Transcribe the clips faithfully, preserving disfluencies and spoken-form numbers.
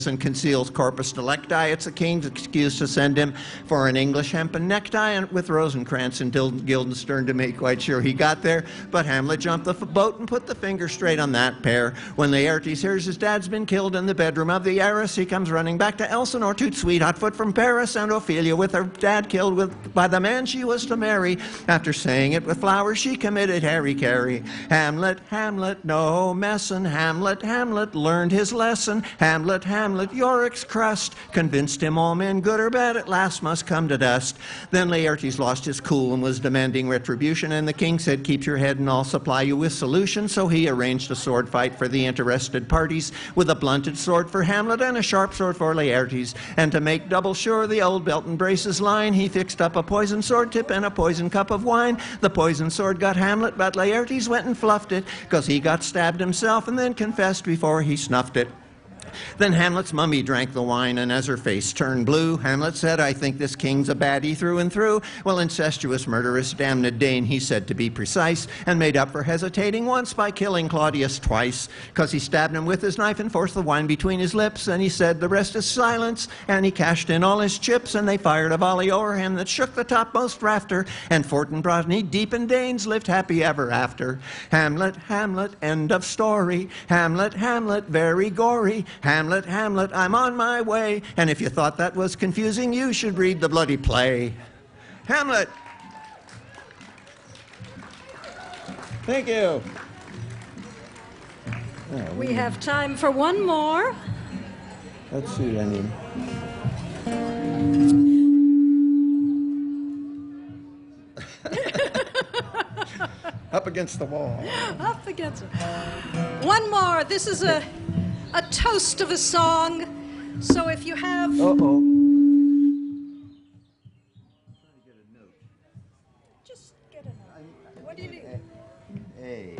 and conceals corpus delicti. It's the king's excuse to send him for an English hempen necktie and with Rosencrantz and Guildenstern to make quite sure he got there. But Hamlet jumped the boat and put the finger straight on that pair. When Laertes hears his dad's been killed in the bedroom of the heiress, he comes running back to Elsinore, toot sweet hot foot from Paris, and Ophelia with her dad killed with, by the man she was to marry. After saying it with flowers, she committed harry-carry. Hamlet, Hamlet, no messin'. Hamlet, Hamlet learned his lesson. Hamlet, Hamlet, Hamlet, Yorick's crust convinced him all men, good or bad, at last must come to dust. Then Laertes lost his cool and was demanding retribution, and the king said, keep your head and I'll supply you with solution. So he arranged a sword fight for the interested parties, with a blunted sword for Hamlet and a sharp sword for Laertes. And to make double sure the old belt and braces line, he fixed up a poisoned sword tip and a poisoned cup of wine. The poisoned sword got Hamlet, but Laertes went and fluffed it, 'cause he got stabbed himself and then confessed before he snuffed it. Then Hamlet's mummy drank the wine, and as her face turned blue, Hamlet said, I think this king's a baddie through and through. Well, incestuous, murderous, damned Dane, he said to be precise, and made up for hesitating once by killing Claudius twice, 'cause he stabbed him with his knife and forced the wine between his lips, and he said, the rest is silence, and he cashed in all his chips, and they fired a volley o'er him that shook the topmost rafter, and Fortinbras knee-deep in Danes lived happy ever after. Hamlet, Hamlet, end of story. Hamlet, Hamlet, very gory. Hamlet, Hamlet, I'm on my way. And if you thought that was confusing, you should read the bloody play. Hamlet. Thank you. Yeah, we, we have time for one more. Let's see what I need. Up against the wall. Up against it. One more. This is a a toast of a song. So if you have... Uh-oh. Just get a note. What do you need? Hey.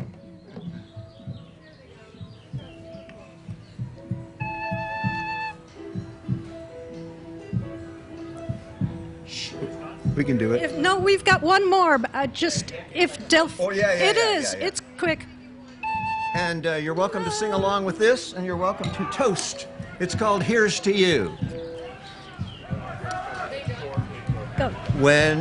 Shh. We can do it. If, no, we've got one more. Uh, just if Delph... Oh, yeah, yeah, It yeah, is. yeah, yeah. It's quick. And uh, you're welcome to sing along with this, and you're welcome to toast. It's called Here's to You. Go. When